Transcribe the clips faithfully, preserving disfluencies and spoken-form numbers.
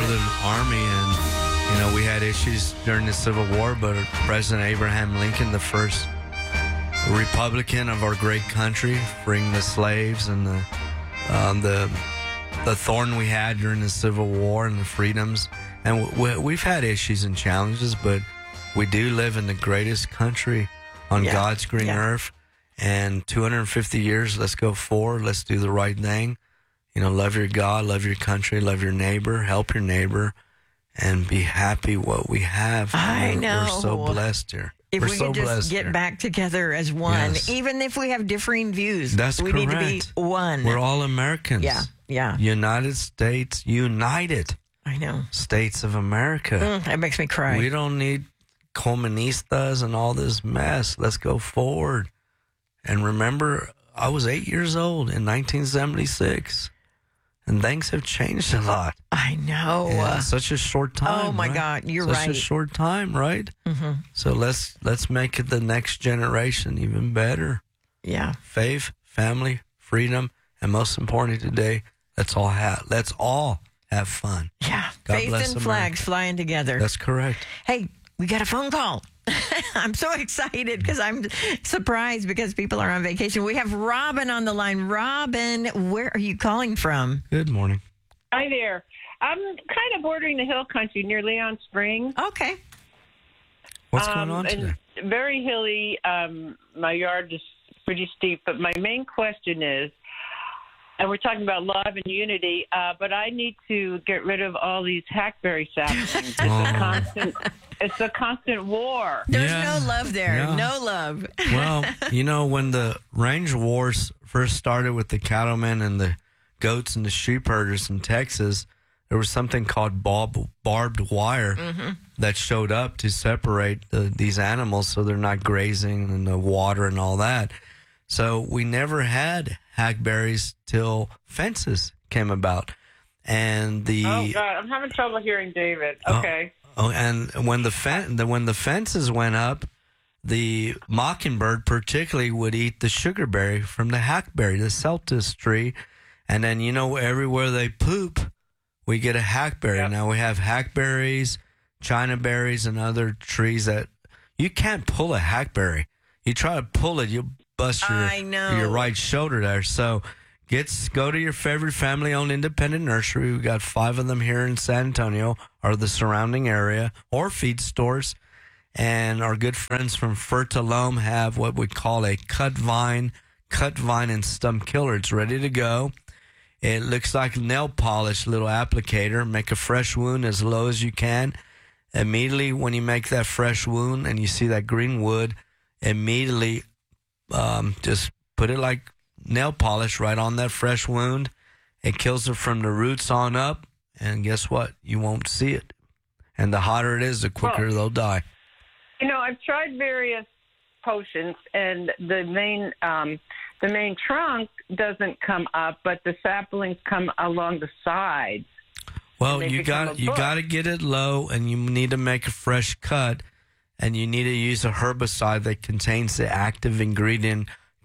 the Army, and, you know, we had issues during the Civil War, but President Abraham Lincoln, the first Republican of our great country, freeing the slaves and the um, the the thorn we had during the Civil War and the freedoms. And we, we've had issues and challenges, but we do live in the greatest country on yeah. God's green yeah. earth. And two hundred fifty years, let's go forward. Let's do the right thing. You know, love your God, love your country, love your neighbor, help your neighbor, and be happy what we have. I we're, know. We're so blessed here. If we're we so could just blessed get here. back together as one, Yes. even if we have differing views, That's we correct. need to be one. We're all Americans. Yeah, yeah. United States, United I know. States of America. Mm, that makes me cry. We don't need comunistas and all this mess. Let's go forward. And remember, I was eight years old in nineteen seventy-six. And things have changed a lot. I know. Yeah, in such a short time. Oh, my right? God. You're such right. Such a short time, right? Mm-hmm. So let's let's make it the next generation even better. Yeah. Faith, family, freedom, and most importantly today, let's all have let's all have fun. Yeah. God Faith bless and America. flags flying together. That's correct. Hey, we got a phone call. I'm so excited because I'm surprised because people are on vacation. We have Robin on the line. Robin, where are you calling from? Good morning. Hi there. I'm kind of bordering the hill country near Leon Springs. Okay. What's Um, going on today? and very hilly. Um, my yard is pretty steep, but my main question is, and we're talking about love and unity, uh, but I need to get rid of all these hackberry saplings. It's a constant, it's a constant war. There's Yeah. no love there. Yeah. No love. Well, you know, when the range wars first started with the cattlemen and the goats and the sheep herders in Texas, there was something called barb, barbed wire Mm-hmm. that showed up to separate the, these animals so they're not grazing in the water and all that. So we never had hackberries till fences came about. And the Oh God, I'm having trouble hearing David. Oh. Okay. Oh, and when the fen- the, when the fences went up, the mockingbird particularly would eat the sugarberry from the hackberry, the celtis tree, and then you know everywhere they poop, we get a hackberry. Yep. Now we have hackberries, china berries, and other trees that you can't pull a hackberry. You try to pull it, you'll bust your I know. your right shoulder there. So. Get, go to your favorite family-owned independent nursery. We've got five of them here in San Antonio or the surrounding area, or feed stores. And our good friends from Fertilome have what we call a cut vine, cut vine and stump killer. It's ready to go. It looks like nail polish, little applicator. Make a fresh wound as low as you can. Immediately when you make that fresh wound and you see that green wood, immediately um, just put it like nail polish right on that fresh wound. It kills it from the roots on up, and guess what? You won't see it. And the hotter it is, the quicker Well, they'll die. You know, I've tried various potions, and the main um, the main trunk doesn't come up, but the saplings come along the sides. Well, they you become got a you bush. got to get it low, and you need to make a fresh cut, and you need to use a herbicide that contains the active ingredient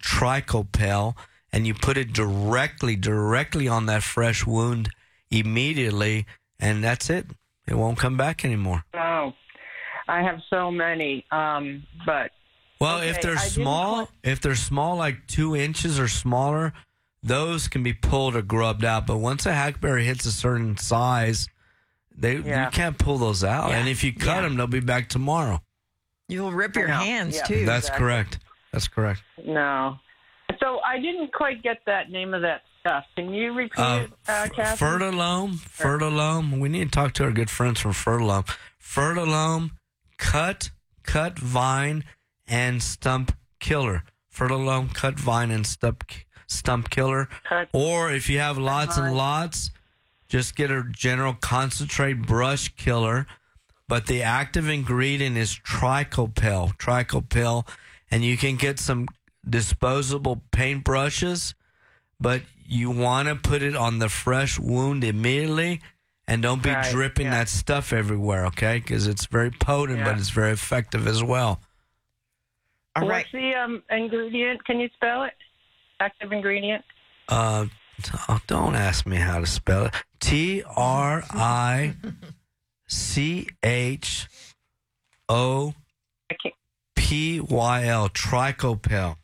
Tricopel, and you put it directly, directly on that fresh wound immediately, and that's it. It won't come back anymore. Oh, I have so many, um, but Well, Okay, if they're I didn't small, quite- if they're small, like two inches or smaller, those can be pulled or grubbed out. But once a hackberry hits a certain size, they Yeah. you can't pull those out. Yeah. And if you cut Yeah. them, they'll be back tomorrow. You'll rip your I know. hands, Yeah. too. That's exactly. correct. That's correct. no. So I didn't quite get that name of that stuff. Can you repeat Uh, it, uh, Kathy? Fertilome, Fertilome. We need to talk to our good friends from Fertilome. Fertilome, cut, cut vine, and stump killer. Fertilome, cut vine, and stump stump killer. Cut. Or if you have lots and vine. lots, just get a general concentrate brush killer. But the active ingredient is Tricopel, Tricopel, and you can get some disposable paintbrushes, but you want to put it on the fresh wound immediately, and don't be Right, dripping yeah. that stuff everywhere, okay? Because it's very potent, but Yeah. it's very effective as well. All right. What's the um, ingredient? Can you spell it? Active ingredient? Uh, Oh, don't ask me how to spell it. T R I C H O P Y L. Tricopel.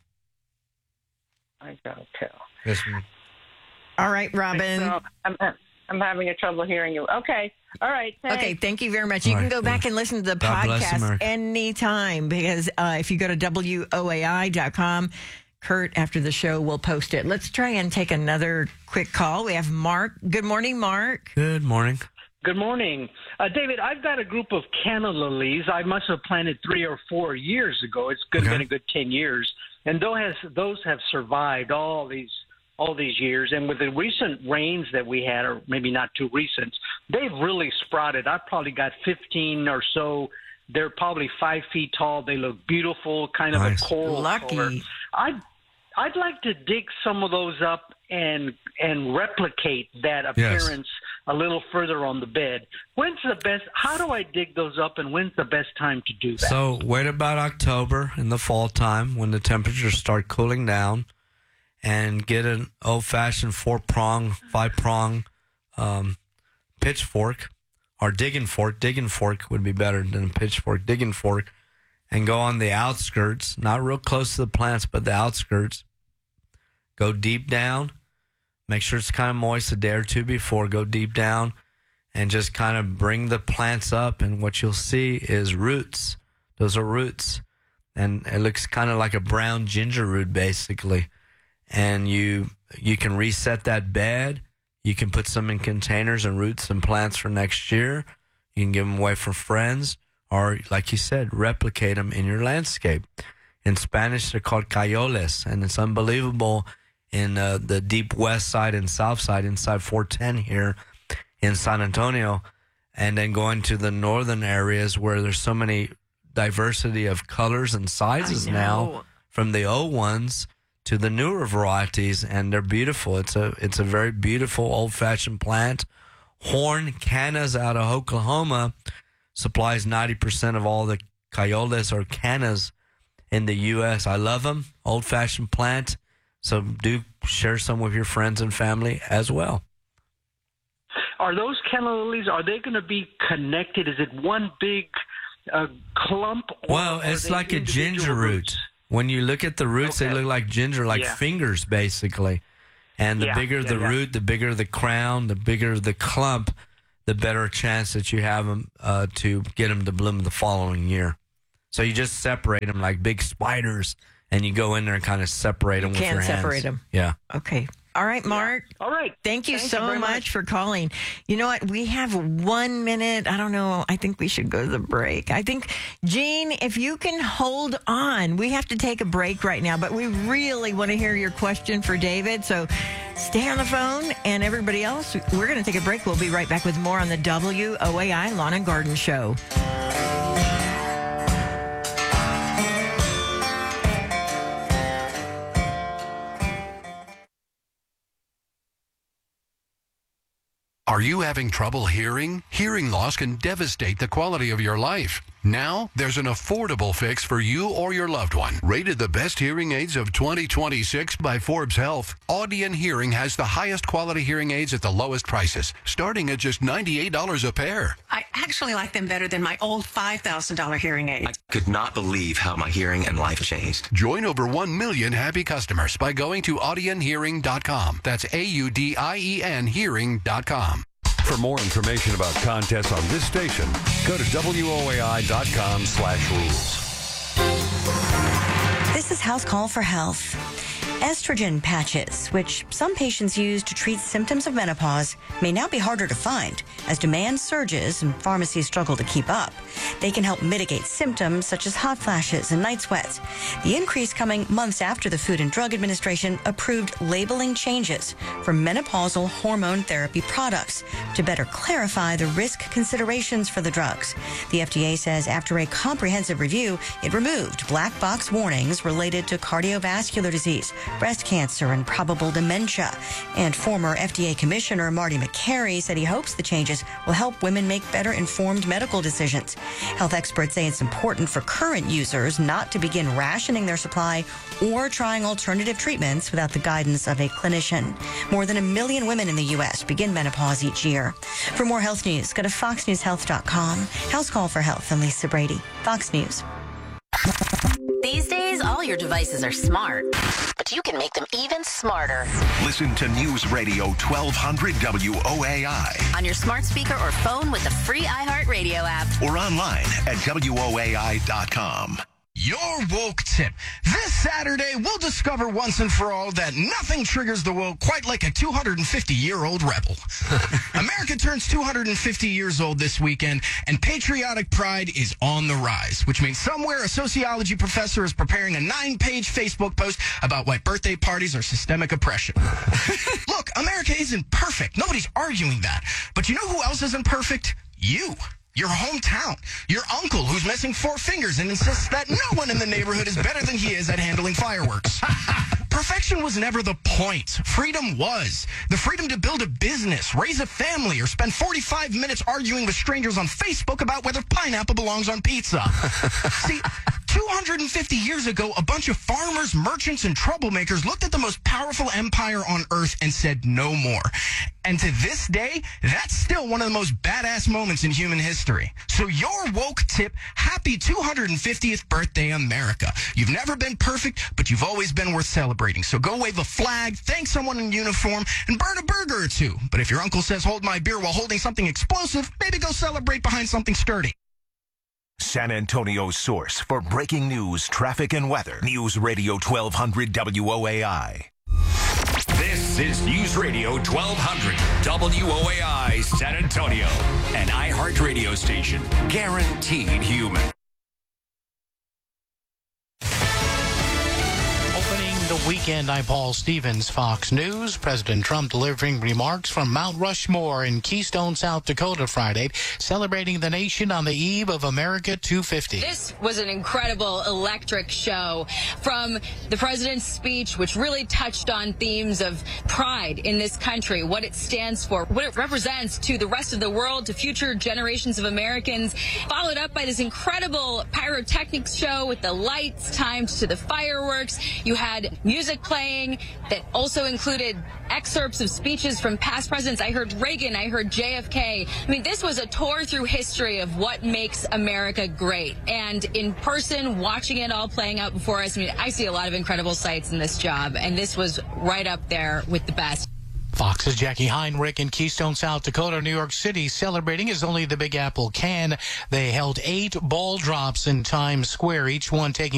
I got a pill. Yes, ma'am. All right, Robin. So I'm, I'm having a trouble hearing you. Okay. All right. Thanks. Okay, thank you very much. You All can right, go back yeah. and listen to the God bless podcast America. anytime because uh, if you go to W O A I dot com, Kurt, after the show, will post it. Let's try and take another quick call. We have Mark. Good morning, Mark. Good morning. Good morning. Uh, David, I've got a group of canna lilies I must have planted three or four years ago. It's good, Okay. been a good ten years. And those, has, those have survived all these all these years. And with the recent rains that we had, or maybe not too recent, they've really sprouted. I've probably got fifteen or so. They're probably five feet tall. They look beautiful, kind of Nice. a coral Lucky. color. I'd, I'd like to dig some of those up and and replicate that Yes. appearance a little further on the bed. When's the best? How do I dig those up, and when's the best time to do that? So wait about October in the fall time when the temperatures start cooling down, and get an old-fashioned four-prong, five-prong um, pitchfork or digging fork. Digging fork would be better than a pitchfork. Digging fork, and go on the outskirts, not real close to the plants, but the outskirts. Go deep down. Make sure it's kind of moist a day or two before. Go deep down and just kind of bring the plants up. And what you'll see is roots. Those are roots. And it looks kind of like a brown ginger root, basically. And you you can reset that bed. You can put some in containers and root some plants for next year. You can give them away for friends. Or, like you said, replicate them in your landscape. In Spanish, they're called cayoles. And it's unbelievable in uh, the deep west side and south side, inside four ten here in San Antonio, and then going to the northern areas where there's so many diversity of colors and sizes I now, know. from the old ones to the newer varieties, and they're beautiful. It's a it's a very beautiful old-fashioned plant. Horn Cannas out of Oklahoma supplies ninety percent of all the cayoles or cannas in the U S. I love them. Old-fashioned plant. So do share some with your friends and family as well. Are those canna lilies, are they going to be connected? Is it one big uh, clump? Or Well, are it's they like a individual ginger root. roots? When you look at the roots, Okay. they look like ginger, like Yeah. fingers, basically. And the Yeah, bigger yeah, the yeah. root, the bigger the crown, the bigger the clump, the better chance that you have them uh, to get them to bloom the following year. So you just separate them like big spiders, and you go in there and kind of separate them with can your hands. separate 'em. Yeah. Okay. All right, Mark. All right. Thank you Thank so you very much, much. for calling. You know what? We have one minute. I don't know. I think we should go to the break. I think, Gene, if you can hold on, we have to take a break right now, but we really want to hear your question for David. So stay on the phone, and everybody else, we're going to take a break. We'll be right back with more on the W O A I Lawn and Garden Show. Are you having trouble hearing? Hearing loss can devastate the quality of your life. Now, there's an affordable fix for you or your loved one. Rated the best hearing aids of twenty twenty-six by Forbes Health, Audion Hearing has the highest quality hearing aids at the lowest prices, starting at just ninety-eight dollars a pair. I actually like them better than my old five thousand dollars hearing aid. I could not believe how my hearing and life changed. Join over one million happy customers by going to audion hearing dot com. That's A U D I E N hearing dot com. For more information about contests on this station, go to W O A I dot com slash rules. This is House Call for Health. Estrogen patches, which some patients use to treat symptoms of menopause, may now be harder to find as demand surges and pharmacies struggle to keep up. They can help mitigate symptoms such as hot flashes and night sweats. The increase coming months after the Food and Drug Administration approved labeling changes for menopausal hormone therapy products to better clarify the risk considerations for the drugs. The F D A says after a comprehensive review, it removed black box warnings related to cardiovascular disease, breast cancer, and probable dementia. And former F D A Commissioner Marty McCary said he hopes the changes will help women make better informed medical decisions. Health experts say it's important for current users not to begin rationing their supply or trying alternative treatments without the guidance of a clinician. More than a million women in the U S begin menopause each year. For more health news, go to fox news health dot com. House Call for Health. I'm Lisa Brady, Fox News. These days, all your devices are smart, but you can make them even smarter. Listen to News Radio twelve hundred W O A I. On your smart speaker or phone with the free iHeartRadio app. Or online at W O A I dot com. Your woke tip. This Saturday, we'll discover once and for all that nothing triggers the woke quite like a two hundred fifty-year-old rebel. America turns two hundred fifty years old this weekend, and patriotic pride is on the rise, which means somewhere a sociology professor is preparing a nine-page Facebook post about why birthday parties are systemic oppression. Look, America isn't perfect. Nobody's arguing that. But you know who else isn't perfect? You. Your hometown. Your uncle who's missing four fingers and insists that no one in the neighborhood is better than he is at handling fireworks. Perfection was never the point. Freedom was. The freedom to build a business, raise a family, or spend forty-five minutes arguing with strangers on Facebook about whether pineapple belongs on pizza. See, two hundred fifty years ago, a bunch of farmers, merchants, and troublemakers looked at the most powerful empire on earth and said no more. And to this day, that's still one of the most badass moments in human history. So your woke tip, happy two hundred fiftieth birthday, America. You've never been perfect, but you've always been worth celebrating. So go wave a flag, thank someone in uniform, and burn a burger or two. But if your uncle says hold my beer while holding something explosive, maybe go celebrate behind something sturdy. San Antonio's source for breaking news, traffic, and weather. News Radio twelve hundred W O A I. This is News Radio twelve hundred W O A I San Antonio, an iHeart radio station, guaranteed human. The weekend, I'm Paul Stevens, Fox News. President Trump delivering remarks from Mount Rushmore in Keystone, South Dakota Friday, celebrating the nation on the eve of America two fifty. This was an incredible, electric show from the president's speech, which really touched on themes of pride in this country, what it stands for, what it represents to the rest of the world, to future generations of Americans, followed up by this incredible pyrotechnics show with the lights timed to the fireworks. You had music playing that also included excerpts of speeches from past presidents. I heard Reagan, I heard J F K. I mean, this was a tour through history of what makes America great. And in person, watching it all playing out before us, I mean, I see a lot of incredible sights in this job, and this was right up there with the best. Fox's Jackie Heinrich in Keystone, South Dakota, New York City, celebrating as only the Big Apple can. They held eight ball drops in Times Square, each one taking